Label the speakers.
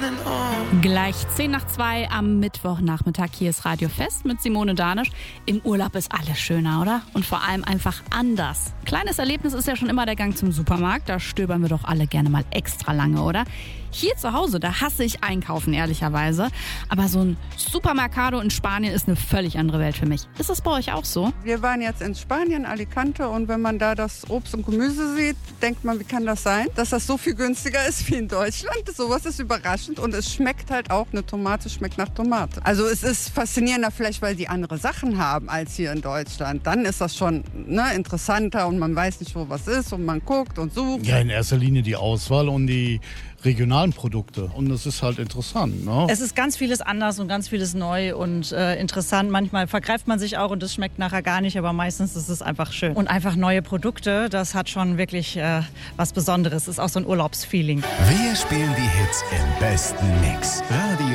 Speaker 1: Gleich 1:10 am Mittwochnachmittag. Hier ist Radio Fest mit Simone Danisch. Im Urlaub ist alles schöner, oder? Und vor allem einfach anders. Kleines Erlebnis ist ja schon immer der Gang zum Supermarkt. Da stöbern wir doch alle gerne mal extra lange, oder? Hier zu Hause, da hasse ich Einkaufen, ehrlicherweise. Aber so ein Supermercado in Spanien ist eine völlig andere Welt für mich. Ist das bei euch auch so?
Speaker 2: Wir waren jetzt in Spanien, Alicante, und wenn man da das Obst und Gemüse sieht, denkt man, wie kann das sein, dass das so viel günstiger ist wie in Deutschland? Sowas ist überraschend und es schmeckt halt auch, eine Tomate schmeckt nach Tomate. Also es ist faszinierender vielleicht, weil die andere Sachen haben als hier in Deutschland. Dann ist das schon interessanter und man weiß nicht, wo was ist und man guckt und sucht.
Speaker 3: Ja, in erster Linie die Auswahl und die regionalen Produkte. Und das ist halt interessant. Ne?
Speaker 4: Es ist ganz vieles anders und ganz vieles neu und interessant. Manchmal vergreift man sich auch und es schmeckt nachher gar nicht, aber meistens ist es einfach schön. Und einfach neue Produkte, das hat schon wirklich was Besonderes. Ist auch so ein Urlaubsfeeling.
Speaker 5: Wir spielen die Hits im besten Mix. Radio